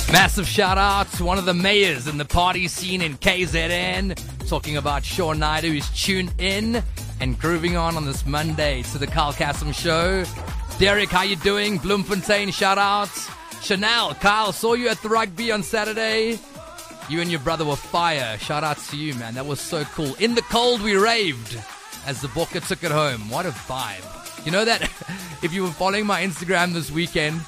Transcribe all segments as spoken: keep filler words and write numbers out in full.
Massive shout out to one of the mayors in the party scene in K Z N, talking about Sean Naidu, who's tuned in and grooving on on this Monday to the Kyle Kassem Show. Derek, how you doing? Bloemfontein, shout out. Chanel, Kyle, saw you at the rugby on Saturday. You and your brother were fire. Shout out to you, man. That was so cool. In the cold, we raved as the Bokke took it home. What a vibe. You know that if you were following my Instagram this weekend,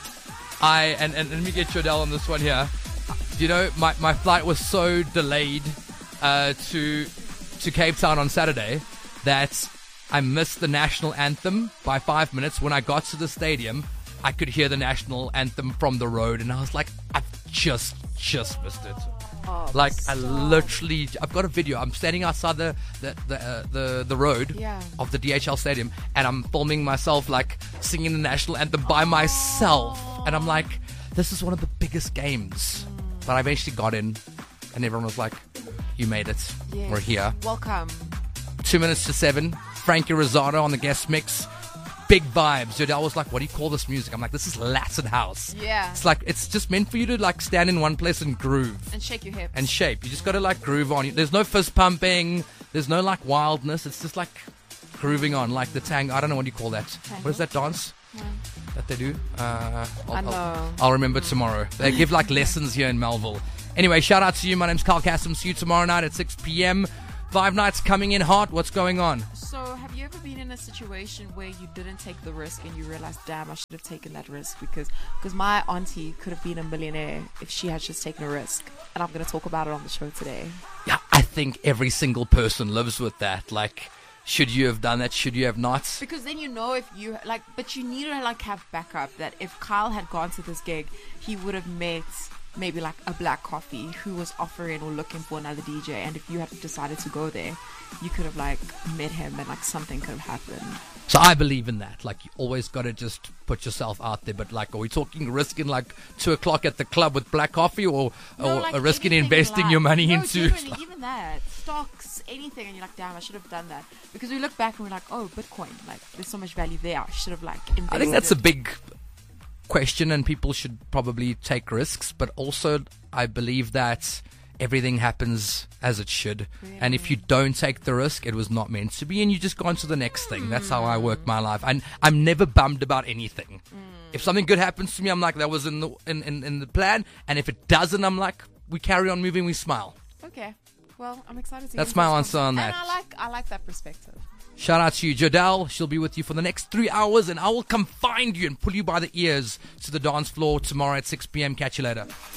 I, and, and, and let me get Jodelle on this one here. You know, my, my flight was so delayed uh, to to Cape Town on Saturday that I missed the national anthem by five minutes. When I got to the stadium, I could hear the national anthem from the road, and I was like, I've just, just missed it. Oh, like, so... I literally, I've got a video. I'm standing outside the the the, uh, the, the road yeah. of the D H L stadium, and I'm filming myself, like, singing the national anthem by myself. And I'm like, this is one of the biggest games. Mm. But I eventually got in, and everyone was like, you made it. Yes. We're here. Welcome. Two minutes to seven. Frankie Rosado on the guest mix. Big vibes. Jodelle was like, what do you call this music? I'm like, this is Latin house. Yeah. It's like, it's just meant for you to, like, stand in one place and groove. And shake your hips. And shape. You just got to, like, groove on. There's no fist pumping. There's no, like, wildness. It's just, like, grooving on. Like the tang. I don't know what you call that. Tango? What is that dance? Yeah. That they do? Uh, I'll, I know. I'll, I'll remember tomorrow. They give, like, lessons here in Melville. Anyway, shout out to you. My name's Kyle Kassem. See you tomorrow night at six p.m. Five nights coming in hot. What's going on? So, have you ever been in a situation where you didn't take the risk and you realized, damn, I should have taken that risk? Because because my auntie could have been a millionaire if she had just taken a risk. And I'm going to talk about it on the show today. Yeah, I think every single person lives with that. Like, should you have done that? Should you have not? Because then you know if you, like, but you need to, like, have backup that if Kyle had gone to this gig, he would have met maybe like a Black Coffee who was offering or looking for another D J, and if you had decided to go there, you could have like met him and like something could have happened. So I believe in that. Like, you always got to just put yourself out there. But like, are we talking risking like two o'clock at the club with Black Coffee, or No, or like risking anything in investing life. your money no, into? genuinely, even that, stocks, anything, and you're like, damn, I should have done that. Because we look back and we're like, oh, Bitcoin, like there's so much value there. I should have like invested. I think that's a big question, and people should probably take risks. But also, I believe that everything happens as it should. Really? And if you don't take the risk, it was not meant to be, and you just go on to the next thing. That's how I work my life. And I'm never bummed about anything. Mm. If something good happens to me, I'm like, that was in the in, in, in the plan. And if it doesn't, I'm like, we carry on moving, we smile. Okay. Well, I'm excited to That's hear my this answer one. on that. And I like I like that perspective. Shout out to you, Jodelle. She'll be with you for the next three hours, and I will come find you and pull you by the ears to the dance floor tomorrow at six p.m. Catch you later.